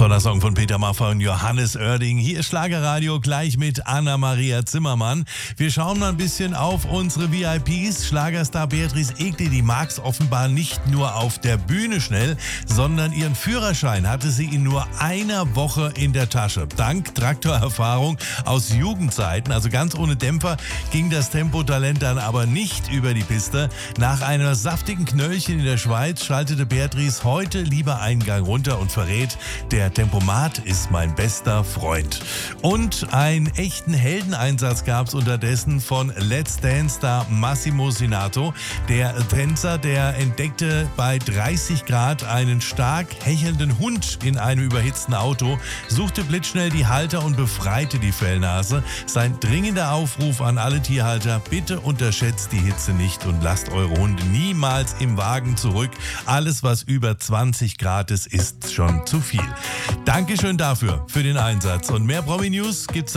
Toller Song von Peter Maffay und Johannes Oerding. Hier ist Schlagerradio gleich mit Anna-Maria Zimmermann. Wir schauen mal ein bisschen auf unsere VIPs. Schlagerstar Beatrice Egli, die mag's offenbar nicht nur auf der Bühne schnell, sondern ihren Führerschein hatte sie in nur einer Woche in der Tasche. Dank Traktorerfahrung aus Jugendzeiten, also ganz ohne Dämpfer, ging das Tempotalent dann aber nicht über die Piste. Nach einer saftigen Knöllchen in der Schweiz schaltete Beatrice heute lieber einen Gang runter und verrät, der Tempomat ist mein bester Freund. Und einen echten Heldeneinsatz gab es unterdessen von Let's Dance-Star Massimo Sinato. Der Tänzer, der entdeckte bei 30 Grad einen stark hechelnden Hund in einem überhitzten Auto, suchte blitzschnell die Halter und befreite die Fellnase. Sein dringender Aufruf an alle Tierhalter: Bitte unterschätzt die Hitze nicht und lasst eure Hunde niemals im Wagen zurück. Alles, was über 20 Grad ist schon zu viel. Dankeschön dafür, für den Einsatz. Und mehr Promi-News gibt's